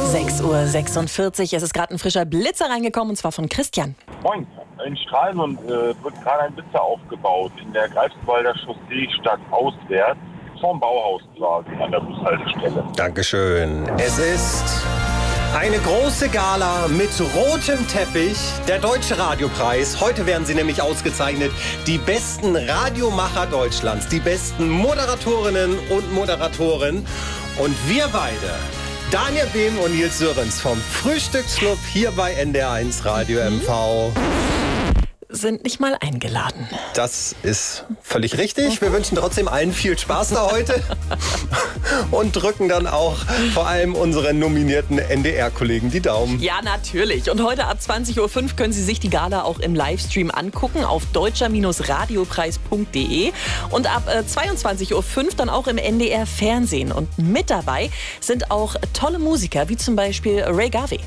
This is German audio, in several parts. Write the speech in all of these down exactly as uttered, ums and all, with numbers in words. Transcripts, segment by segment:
sechs Uhr sechsundvierzig. Es ist gerade ein frischer Blitzer reingekommen, und zwar von Christian. Moin. In Stralsund äh, wird gerade ein Blitzer aufgebaut. In der Greifswalder Chaussee stadtauswärts. Vom Bauhaus quasi an der Bushaltestelle. Dankeschön. Es ist eine große Gala mit rotem Teppich, der Deutsche Radiopreis. Heute werden sie nämlich ausgezeichnet. Die besten Radiomacher Deutschlands, die besten Moderatorinnen und Moderatoren. Und wir beide, Daniel Behm und Nils Sörens vom Frühstücksclub hier bei N D R eins Radio M V. Sind nicht mal eingeladen. Das ist völlig richtig. Wir wünschen trotzdem allen viel Spaß da heute und drücken dann auch vor allem unseren nominierten N D R-Kollegen die Daumen. Ja, natürlich. Und heute ab zwanzig Uhr fünf können Sie sich die Gala auch im Livestream angucken auf deutscher Radiopreis punkt de und ab zweiundzwanzig Uhr fünf dann auch im N D R-Fernsehen. Und mit dabei sind auch tolle Musiker, wie zum Beispiel Ray Garvey.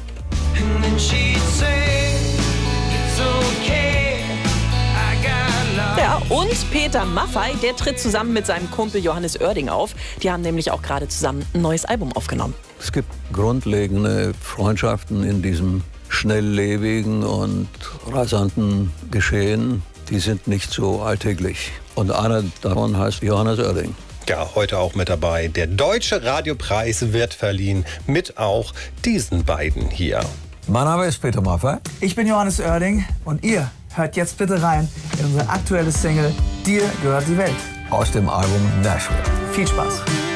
Ja, und Peter Maffay, der tritt zusammen mit seinem Kumpel Johannes Oerding auf. Die haben nämlich auch gerade zusammen ein neues Album aufgenommen. Es gibt grundlegende Freundschaften in diesem schnelllebigen und rasanten Geschehen. Die sind nicht so alltäglich. Und einer davon heißt Johannes Oerding. Ja, heute auch mit dabei. Der Deutsche Radiopreis wird verliehen mit auch diesen beiden hier. Mein Name ist Peter Maffay. Ich bin Johannes Oerding und ihr hört jetzt bitte rein in unsere aktuelle Single Dir gehört die Welt. Aus dem Album Nashville. Viel Spaß.